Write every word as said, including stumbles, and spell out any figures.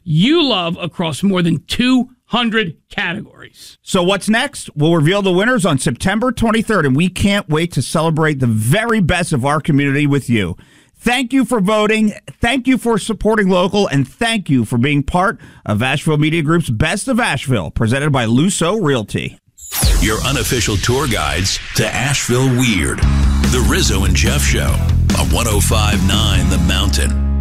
you love across more than two hundred categories. So what's next? We'll reveal the winners on September twenty-third, and we can't wait to celebrate the very best of our community with you. Thank you for voting, thank you for supporting local, and thank you for being part of Asheville Media Group's Best of Asheville, presented by Lusso Realty. Your unofficial tour guides to Asheville Weird. The Rizzo and Jeff Show on one oh five point nine The Mountain.